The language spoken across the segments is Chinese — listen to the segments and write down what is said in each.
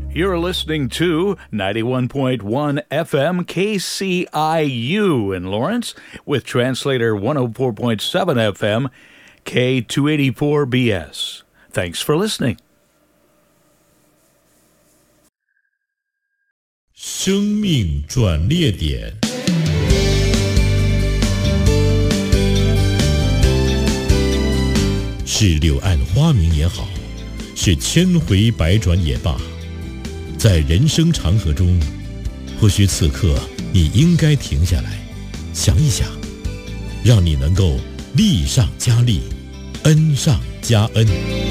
You're listening to 91.1 FM KCIU in Lawrence with translator 104.7 FM K284BS. Thanks for listening. 生命转捩点，是柳暗花明也好，是千回百转也罢，在人生长河中，或许此刻你应该停下来，想一想，让你能够利上加利，恩上加恩。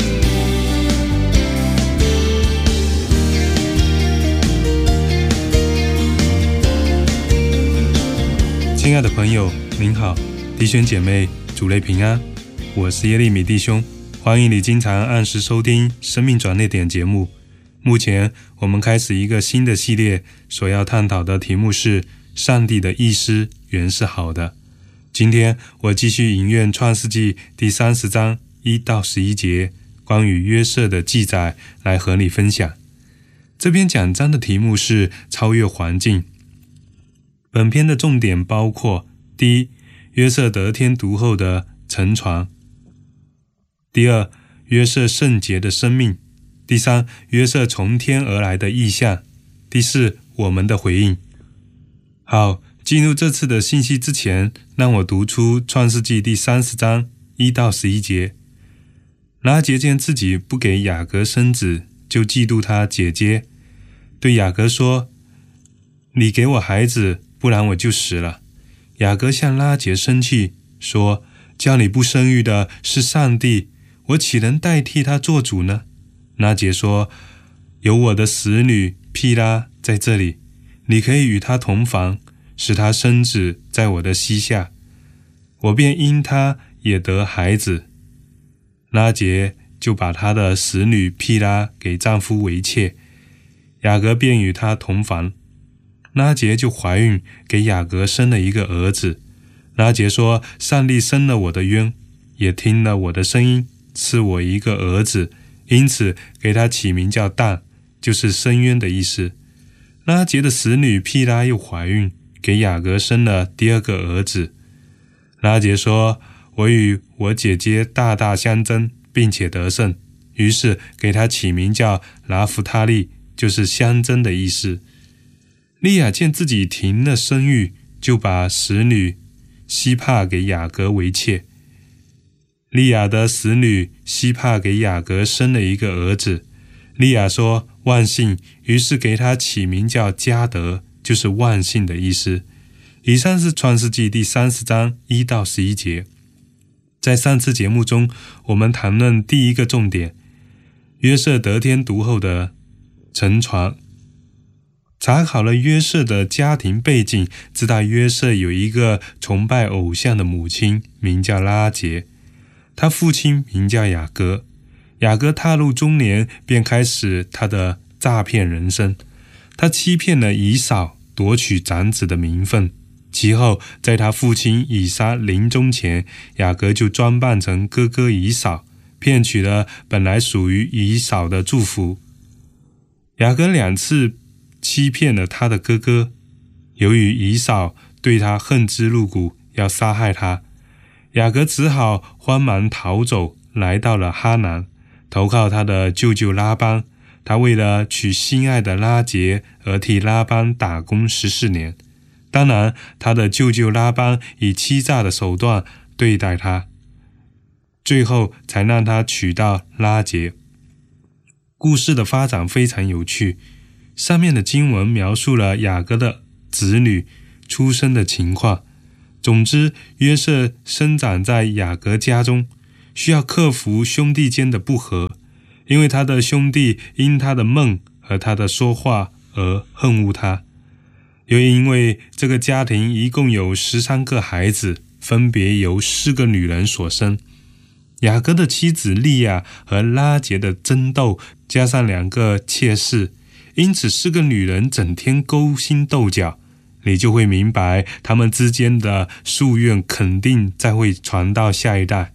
亲爱的朋友，您好，弟兄姐妹，主内平安，我是耶利米弟兄，欢迎你经常按时收听生命转捩点节目。目前我们开始一个新的系列，所要探讨的题目是上帝的意思原是好的。今天我继续引用创世纪第30章1到11节关于约瑟的记载来和你分享。这篇讲章的题目是超越环境。本篇的重点包括：第一，约瑟得天独厚的沉船；第二，约瑟圣洁的生命；第三，约瑟从天而来的异象；第四，我们的回应。好，进入这次的信息之前，让我读出创世纪第30章1到11节。拉结见自己不给雅各生子，就嫉妒他姐姐，对雅各说：你给我孩子，不然我就死了。雅各向拉结生气，说：叫你不生育的是上帝，我岂能代替他做主呢？拉结说：有我的使女毗拉在这里，你可以与她同房，使她生子在我的膝下，我便因她也得孩子。拉结就把她的使女毗拉给丈夫为妾，雅各便与她同房。拉结就怀孕，给雅各生了一个儿子。拉结说：上帝生了我的冤，也听了我的声音，赐我一个儿子，因此给他起名叫但，就是深渊的意思。拉结的使女毗拉又怀孕，给雅各生了第二个儿子。拉结说：我与我姐姐大大相争，并且得胜，于是给他起名叫拿弗他利，就是相争的意思。利亚见自己停了生育，就把使女西帕给雅各为妾。利亚的使女西帕给雅各生了一个儿子。利亚说：万幸，于是给他起名叫迦得，就是万幸的意思。以上是创世纪第30章1到11节。在上次节目中，我们谈论第一个重点，约瑟得天独厚的沉船。查考了约瑟的家庭背景，知道约瑟有一个崇拜偶像的母亲，名叫拉结，他父亲名叫雅各。雅各踏入中年，便开始他的诈骗人生。他欺骗了以扫，夺取长子的名分。其后在他父亲以撒临终前，雅各就装扮成哥哥以扫，骗取了本来属于以扫的祝福。雅各2次欺骗了他的哥哥，由于以扫对他恨之入骨，要杀害他，雅各只好慌忙逃走，来到了哈南，投靠他的舅舅拉班。他为了娶心爱的拉结而替拉班打工14年。当然，他的舅舅拉班以欺诈的手段对待他，最后才让他娶到拉结。故事的发展非常有趣。上面的经文描述了雅各的子女出生的情况。总之，约瑟生长在雅各家中，需要克服兄弟间的不和，因为他的兄弟因他的梦和他的说话而恨恶他。又因为这个家庭一共有13个孩子，分别由4个女人所生。雅各的妻子利亚和拉结的争斗，加上2个妾室，因此4个女人整天勾心斗角，你就会明白他们之间的夙愿肯定再会传到下一代。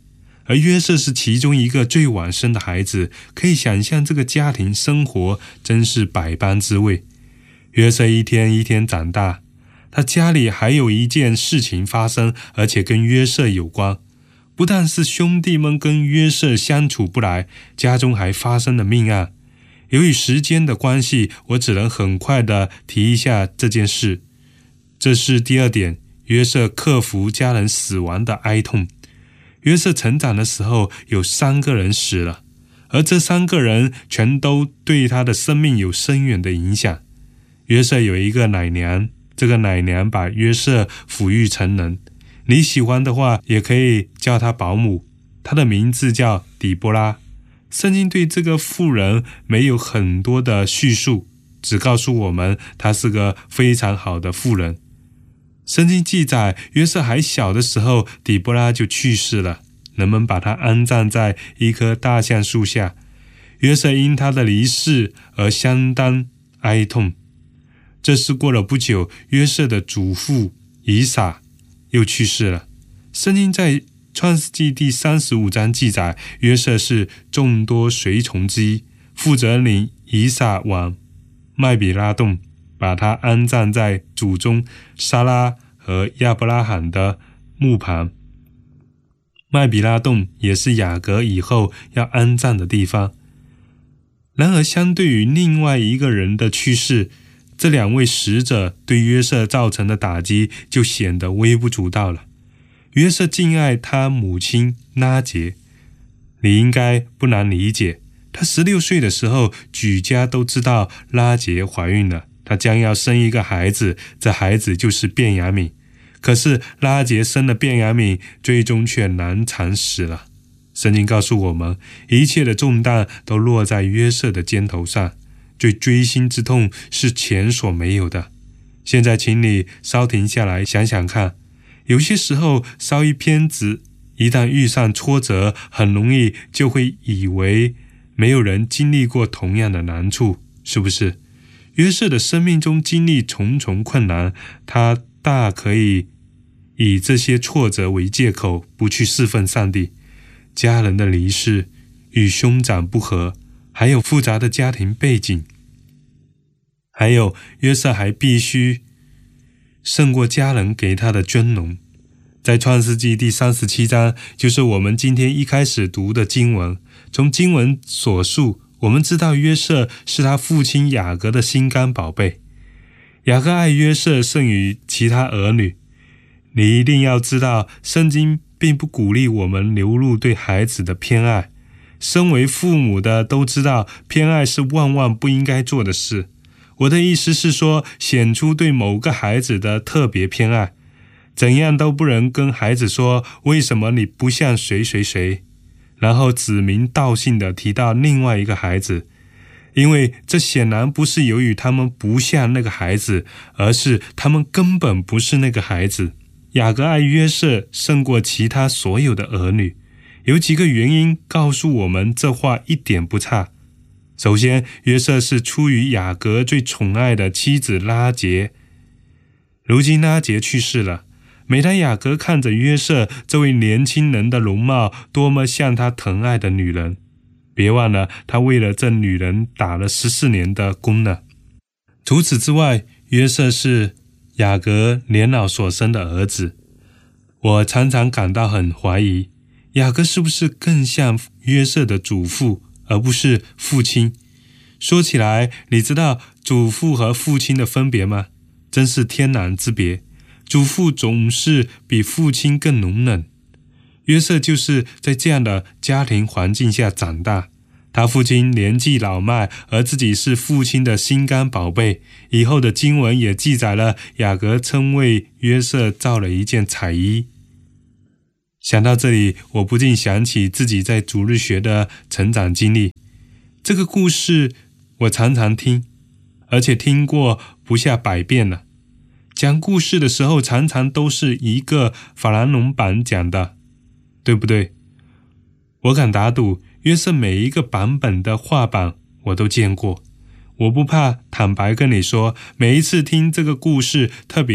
而约瑟是其中一个最晚生的孩子，可以想象这个家庭生活真是百般滋味。约瑟一天一天长大，他家里还有一件事情发生，而且跟约瑟有关。不但是兄弟们跟约瑟相处不来，家中还发生了命案。由于时间的关系，我只能很快地提一下这件事。这是第二点，约瑟克服家人死亡的哀痛。约瑟成长的时候有3个人死了，而这3个人全都对他的生命有深远的影响。约瑟有一个奶娘，这个奶娘把约瑟抚育成人，你喜欢的话也可以叫她保姆，她的名字叫底波拉。圣经对这个妇人没有很多的叙述，只告诉我们她是个非常好的妇人。圣经记载，约瑟还小的时候，底波拉就去世了，人们把他安葬在一棵大橡树下。约瑟因他的离世而相当哀痛。这是过了不久，约瑟的祖父以撒又去世了。圣经在创世纪第35章记载，约瑟是众多随从之一，负责领以撒往麦比拉洞，把他安葬在祖宗撒拉和亚伯拉罕的墓旁。麦比拉洞也是雅各以后要安葬的地方。然而相对于另外一个人的去世，这2位死者对约瑟造成的打击就显得微不足道了。约瑟敬爱他母亲拉结，你应该不难理解，他16岁的时候，举家都知道拉结怀孕了，他将要生一个孩子，这孩子就是便雅悯。可是拉结生了便雅悯，最终却难产死了。圣经告诉我们，一切的重担都落在约瑟的肩头上，最锥心之痛是前所没有的。现在请你稍停下来想想看，有些时候稍一偏执，一旦遇上挫折，很容易就会以为没有人经历过同样的难处，是不是？约瑟的生命中经历重重困难，他大可以以这些挫折为借口，不去侍奉上帝。家人的离世，与兄长不和，还有复杂的家庭背景，还有约瑟还必须胜过家人给他的尊荣。在创世纪第37章，就是我们今天一开始读的经文。从经文所述，我们知道约瑟是他父亲雅各的心肝宝贝。雅各爱约瑟胜于其他儿女。你一定要知道，圣经并不鼓励我们流露对孩子的偏爱。身为父母的都知道，偏爱是万万不应该做的事。我的意思是说，显出对某个孩子的特别偏爱，怎样都不能跟孩子说为什么你不像谁谁谁，然后指名道姓地提到另外一个孩子，因为这显然不是由于他们不像那个孩子，而是他们根本不是那个孩子。雅各爱约瑟胜过其他所有的儿女，有几个原因告诉我们这话一点不差。首先，约瑟是出于雅各最宠爱的妻子拉结。如今拉结去世了，每当雅各看着约瑟这位年轻人的容貌，多么像他疼爱的女人，别忘了他为了这女人打了14年的工呢。除此之外，约瑟是雅各年老所生的儿子。我常常感到很怀疑，雅各是不是更像约瑟的祖父，而不是父亲？说起来，你知道祖父和父亲的分别吗？真是天壤之别。祖父总是比父亲更容忍。约瑟就是在这样的家庭环境下长大，他父亲年纪老迈，而自己是父亲的心肝宝贝。以后的经文也记载了雅各曾为约瑟造了一件彩衣。想到这里，我不禁想起自己在主日学的成长经历。这个故事我常常听，而且听过不下100遍了。讲故事的时候常常都是一个法兰农版讲的，对不对？我敢打赌，约瑟每一个版本的画版我都见过。我不怕坦白跟你说，每一次听这个故事，特别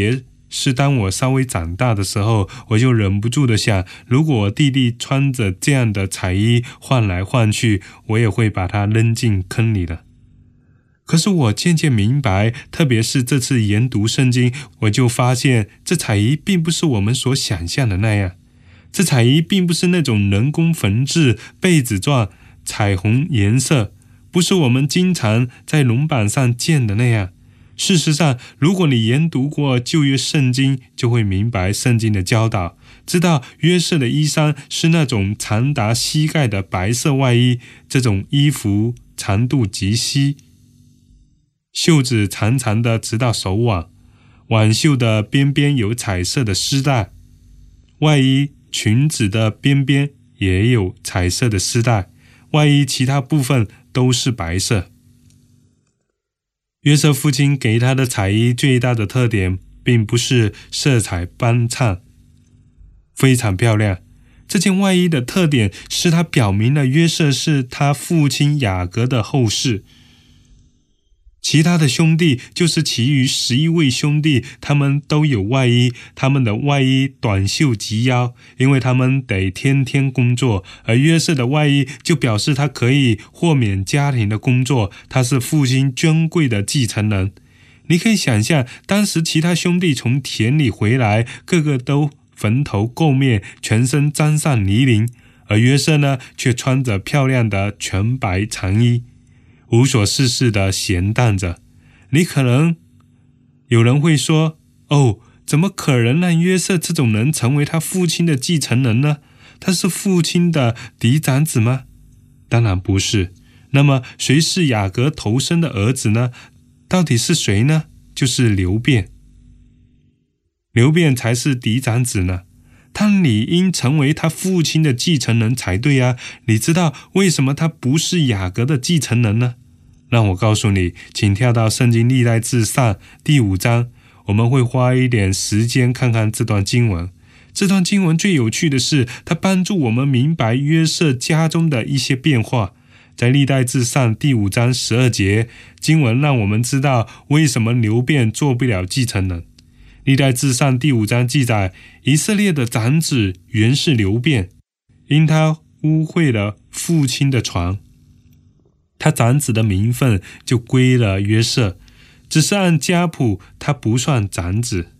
是当我稍微长大的时候，我就忍不住的想，如果我弟弟穿着这样的彩衣换来换去，我也会把他扔进坑里的。可是我渐渐明白，特别是这次研读圣经，我就发现这彩衣并不是我们所想象的那样。这彩衣并不是那种人工缝制、被子状、彩虹颜色，不是我们经常在龙板上见的那样。事实上，如果你研读过旧约圣经，就会明白圣经的教导，知道约瑟的衣裳是那种长达膝盖的白色外衣，这种衣服长度及膝，袖子长长的直到手腕，挽袖的边边有彩色的丝带，外衣裙子的边边也有彩色的丝带，外衣其他部分都是白色。约瑟父亲给他的彩衣最大的特点，并不是色彩斑灿非常漂亮，这件外衣的特点是它表明了约瑟是他父亲雅各的后世。其他的兄弟，就是其余11位兄弟，他们都有外衣，他们的外衣短袖及腰，因为他们得天天工作，而约瑟的外衣就表示他可以豁免家庭的工作，他是父亲尊贵的继承人。你可以想象，当时其他兄弟从田里回来，个个都蓬头垢面，全身沾上泥泞，而约瑟呢，却穿着漂亮的全白长衣，无所事事的闲荡着。你可能有人会说，怎么可能让约瑟这种人成为他父亲的继承人呢？他是父亲的嫡长子吗？当然不是。那么谁是雅各头生的儿子呢？到底是谁呢？就是流便。流便才是嫡长子呢，他理应成为他父亲的继承人才对啊。你知道为什么他不是雅各的继承人呢？让我告诉你，请跳到圣经历代志上第5章，我们会花一点时间看看这段经文。这段经文最有趣的是，它帮助我们明白约瑟家中的一些变化。在历代志上第5章12节，经文让我们知道为什么流便做不了继承人。历代志上第5章记载，以色列的长子原是流便，因他污秽了父亲的床，他长子的名分就归了约瑟，只是按家谱他不算长子。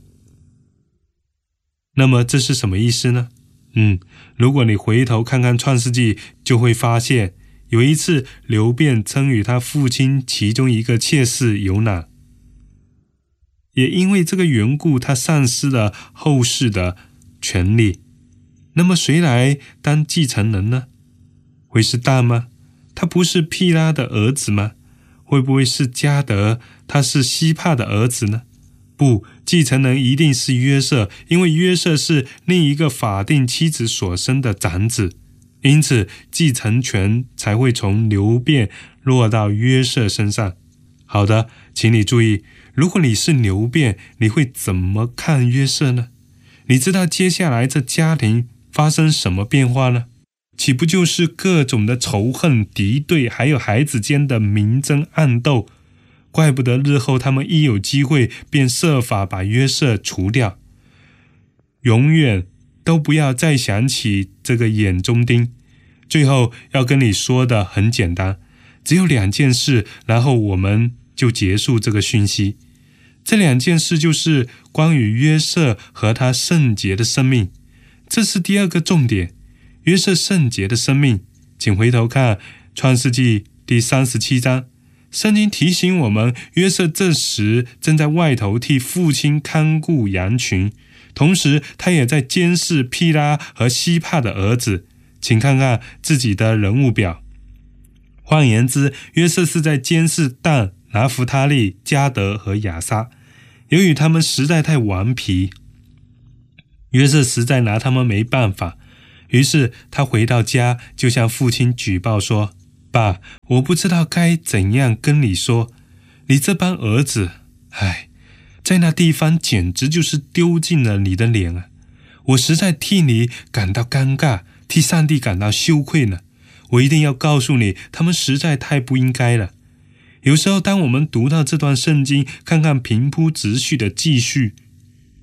那么这是什么意思呢？如果你回头看看创世纪，就会发现有一次流便称与他父亲其中一个妾室有染，也因为这个缘故，他丧失了后世的权利。那么谁来当继承人呢？会是但吗？他不是毗拉的儿子吗？会不会是迦得？他是西帕的儿子呢？不，继承人一定是约瑟，因为约瑟是另一个法定妻子所生的长子，因此继承权才会从流便落到约瑟身上。好的，请你注意，如果你是流便，你会怎么看约瑟呢？你知道接下来这家庭发生什么变化呢？岂不就是各种的仇恨、敌对，还有孩子间的明争暗斗？怪不得日后他们一有机会便设法把约瑟除掉。永远都不要再想起这个眼中钉。最后要跟你说的很简单，只有2件事，然后我们就结束这个讯息。这2件事就是关于约瑟和他圣洁的生命，这是第2个重点。约瑟圣洁的生命，请回头看创世纪第37章，圣经提醒我们，约瑟这时正在外头替父亲看顾羊群，同时他也在监视毗拉和西帕的儿子。请看看自己的人物表。换言之，约瑟是在监视但、拿弗他利、迦得和亚撒。由于他们实在太顽皮，约瑟实在拿他们没办法，于是他回到家就向父亲举报说，爸，我不知道该怎样跟你说，你这帮儿子，在那地方简直就是丢尽了你的脸啊！我实在替你感到尴尬，替上帝感到羞愧呢。我一定要告诉你，他们实在太不应该了。有时候当我们读到这段圣经，看看平铺直叙的记叙，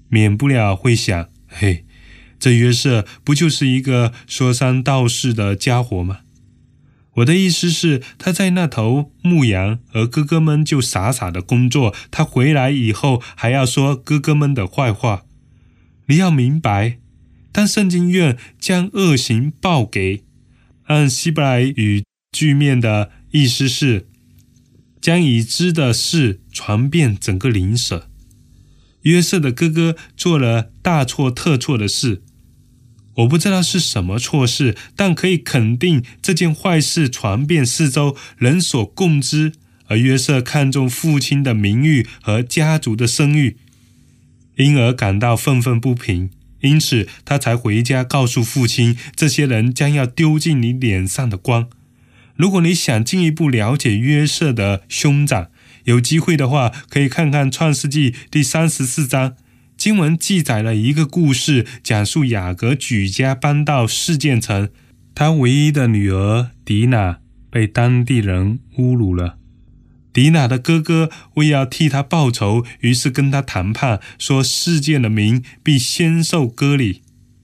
免不了会想，嘿，这约瑟不就是一个说三道四的家伙吗？我的意思是，他在那头牧羊，而哥哥们就傻傻的工作，他回来以后还要说哥哥们的坏话。你要明白，当圣经愿将恶行报给，按希伯来语句面的意思是将已知的事传遍整个邻舍。约瑟的哥哥做了大错特错的事，我不知道是什么错事，但可以肯定这件坏事传遍四周，人所共知，而约瑟看重父亲的名誉和家族的声誉，因而感到愤愤不平，因此他才回家告诉父亲，这些人将要丢进你脸上的光。如果你想进一步了解约瑟的兄长，有机会的话可以看看创世纪第34章，经文记载了一个故事，讲述雅各举家搬到示剑城，他唯一的女儿迪娜被当地人侮辱了。迪娜的哥哥为要替他报仇，于是跟他谈判，说示剑的民必先受割礼，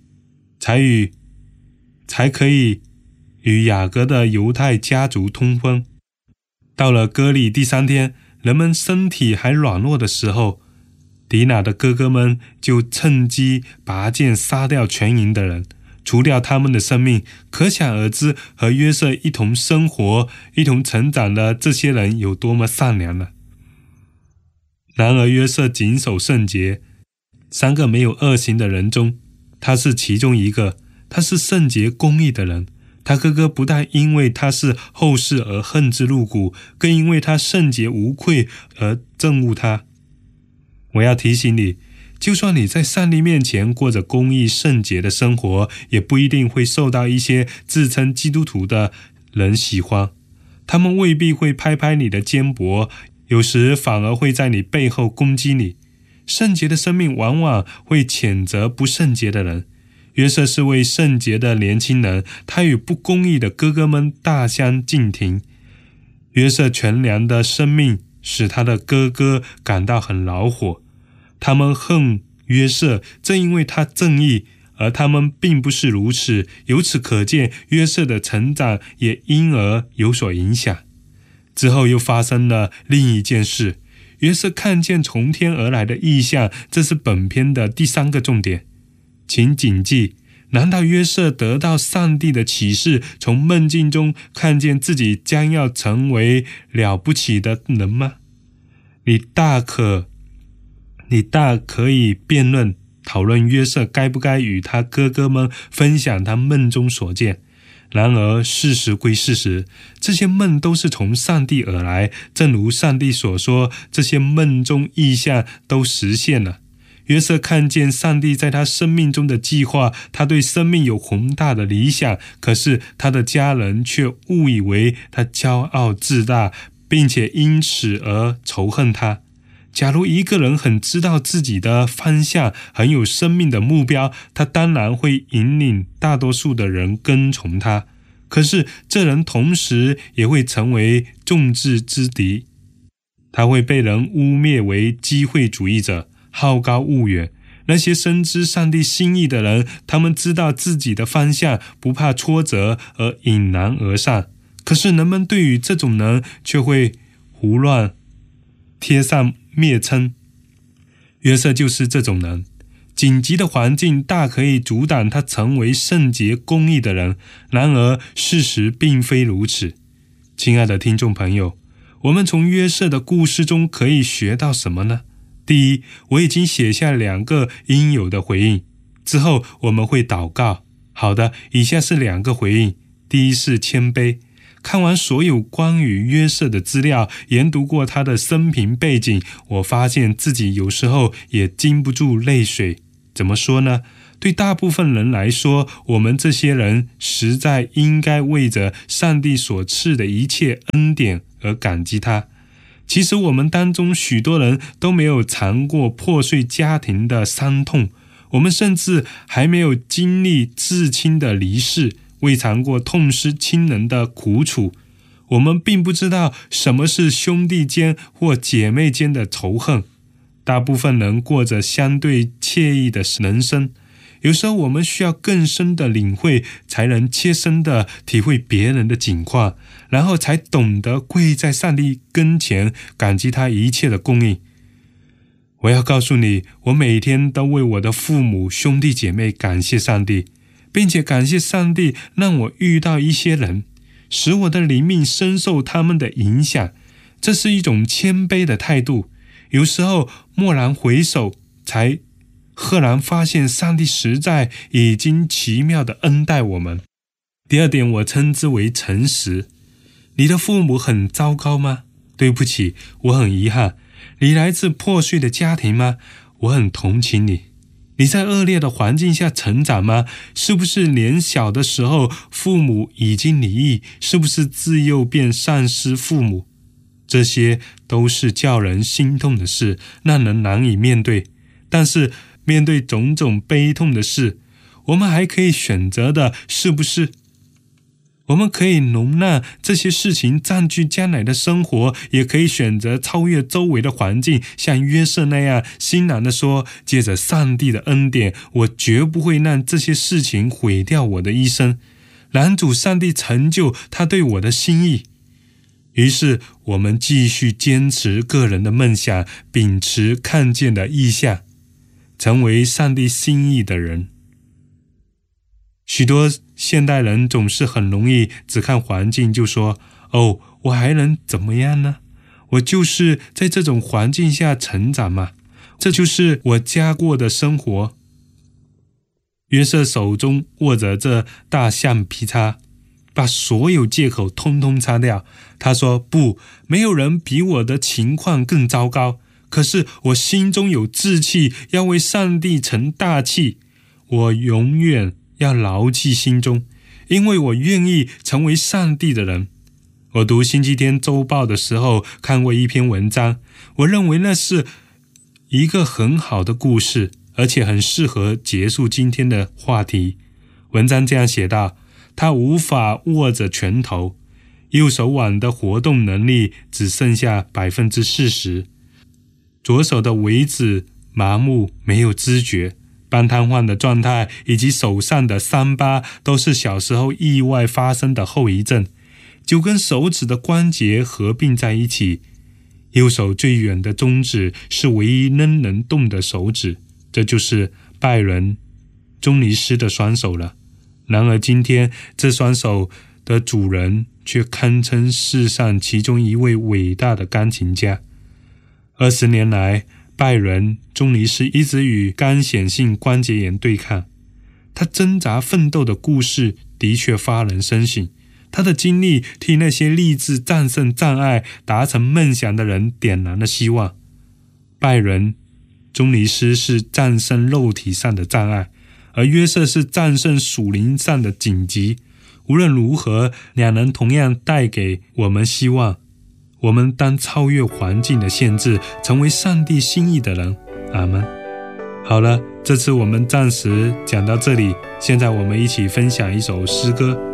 才可以与雅各的犹太家族通婚。到了割礼第3天，人们身体还软弱的时候，迪娜的哥哥们就趁机拔剑杀掉全营的人，除掉他们的生命。可想而知，和约瑟一同生活、一同成长的这些人有多么善良了。然而约瑟谨守圣洁，3个没有恶行的人中，他是其中一个。他是圣洁公义的人。他哥哥不但因为他是后世而恨之入骨，更因为他圣洁无愧而憎恶他。我要提醒你，就算你在上帝面前过着公义圣洁的生活，也不一定会受到一些自称基督徒的人喜欢。他们未必会拍拍你的肩膊，有时反而会在你背后攻击你。圣洁的生命往往会谴责不圣洁的人。约瑟是位圣洁的年轻人，他与不公义的哥哥们大相径庭。约瑟全良的生命使他的哥哥感到很恼火，他们恨约瑟，正因为他正义，而他们并不是如此。由此可见，约瑟的成长也因而有所影响。之后又发生了另一件事，约瑟看见从天而来的异象，这是本篇的第3个重点。请谨记，难道约瑟得到上帝的启示，从梦境中看见自己将要成为了不起的人吗？你大可以辩论讨论约瑟该不该与他哥哥们分享他梦中所见。然而事实归事实，这些梦都是从上帝而来，正如上帝所说，这些梦中异象都实现了。约瑟看见上帝在他生命中的计划，他对生命有宏大的理想，可是他的家人却误以为他骄傲自大，并且因此而仇恨他。假如一个人很知道自己的方向，很有生命的目标，他当然会引领大多数的人跟从他。可是这人同时也会成为众志之敌，他会被人污蔑为机会主义者，好高骛远。那些深知上帝心意的人，他们知道自己的方向，不怕挫折而引难而上。可是人们对于这种人却会胡乱贴上蔑称。约瑟就是这种人。紧急的环境大可以阻挡他成为圣洁公义的人，然而事实并非如此。亲爱的听众朋友，我们从约瑟的故事中可以学到什么呢？第一，我已经写下2个应有的回应，之后我们会祷告。好的，以下是2个回应。第一是谦卑。看完所有关于约瑟的资料，研读过他的生平背景，我发现自己有时候也禁不住泪水。怎么说呢？对大部分人来说，我们这些人实在应该为着上帝所赐的一切恩典而感激他。其实我们当中许多人都没有尝过破碎家庭的伤痛，我们甚至还没有经历至亲的离世，未尝过痛失亲人的苦楚。我们并不知道什么是兄弟间或姐妹间的仇恨。大部分人过着相对惬意的人生。有时候我们需要更深的领会，才能切身的体会别人的境况，然后才懂得跪在上帝跟前，感激他一切的供应。我要告诉你，我每天都为我的父母兄弟姐妹感谢上帝，并且感谢上帝让我遇到一些人，使我的灵命深受他们的影响。这是一种谦卑的态度。有时候蓦然回首，才赫然发现上帝实在已经奇妙地恩待我们。第二点，我称之为诚实。你的父母很糟糕吗？对不起，我很遗憾。你来自破碎的家庭吗？我很同情你。你在恶劣的环境下成长吗？是不是年小的时候父母已经离异？是不是自幼便丧失父母？这些都是叫人心痛的事，让人难以面对。但是面对种种悲痛的事，我们还可以选择的是不是？我们可以容纳这些事情占据将来的生活，也可以选择超越周围的环境，像约瑟那样欣然地说，借着上帝的恩典，我绝不会让这些事情毁掉我的一生，让主上帝成就他对我的心意。于是我们继续坚持个人的梦想，秉持看见的意向，成为上帝心意的人。许多现代人总是很容易只看环境就说，我还能怎么样呢？我就是在这种环境下成长嘛，这就是我家过的生活。约瑟手中握着这大橡皮擦，把所有借口通通擦掉。他说，不，没有人比我的情况更糟糕，可是我心中有志气，要为上帝成大器。我永远要牢记心中，因为我愿意成为上帝的人。我读星期天周报的时候看过一篇文章，我认为那是一个很好的故事，而且很适合结束今天的话题。文章这样写道，他无法握着拳头，右手腕的活动能力只剩下 40%， 左手的尾指麻木，没有知觉，半瘫痪的状态以及手上的伤疤都是小时候意外发生的后遗症，就跟手指的关节合并在一起。右手最远的中指是唯一仍能动的手指，这就是拜伦·钟尼斯的双手了。然而今天这双手的主人却堪称世上其中一位伟大的钢琴家。20年来，拜伦·钟尼斯一直与干显性关节炎对抗。他挣扎奋斗的故事的确发人深省，他的经历替那些立志战胜障碍、达成梦想的人点燃了希望。拜伦·钟尼斯是战胜肉体上的障碍，而约瑟是战胜属灵上的荆棘。无论如何，两人同样带给我们希望。我们当超越环境的限制，成为上帝心意的人。阿们。好了，这次我们暂时讲到这里，现在我们一起分享一首诗歌。